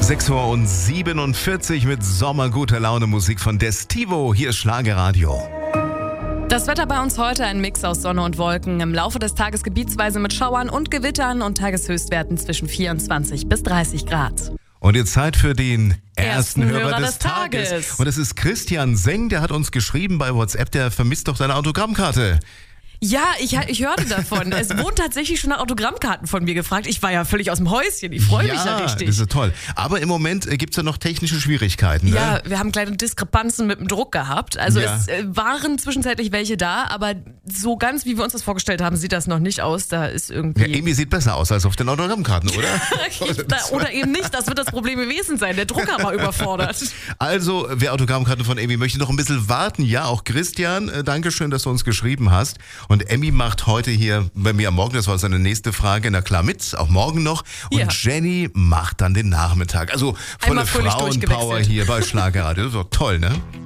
6:47 mit sommerguter Laune Musik von Destivo. Hier ist Schlagerradio. Das Wetter bei uns heute ein Mix aus Sonne und Wolken. Im Laufe des Tages gebietsweise mit Schauern und Gewittern und Tageshöchstwerten zwischen 24 bis 30 Grad. Und jetzt Zeit für den ersten Hörer Hörer des des Tages. Und es ist Christian Seng, der hat uns geschrieben bei WhatsApp, der vermisst doch seine Autogrammkarte. Ja, ich hörte davon. Es wurden tatsächlich schon nach Autogrammkarten von mir gefragt. Ich war ja völlig aus dem Häuschen. Ich freue mich ja richtig. Das ist toll. Aber im Moment gibt es ja noch technische Schwierigkeiten. Ne? Ja, wir haben kleine Diskrepanzen mit dem Druck gehabt. Also es waren zwischenzeitlich welche da, aber so ganz, wie wir uns das vorgestellt haben, sieht das noch nicht aus. Da ist irgendwie... Ja, irgendwie sieht besser aus als auf den Autogrammkarten, oder? Oder eben nicht. Das wird das Problem gewesen sein. Der Drucker war überfordert. Also, wer Autogrammkarten von Emmy möchte, noch ein bisschen warten. Ja, auch Christian, Dankeschön, dass du uns geschrieben hast. Und Emmy macht heute hier bei mir am Morgen, das war seine nächste Frage, na klar mit, auch morgen noch. Und Jenny macht dann den Nachmittag. Also volle Einmal fröhlich Frauenpower hier bei Schlagerradio. Das ist doch toll, ne?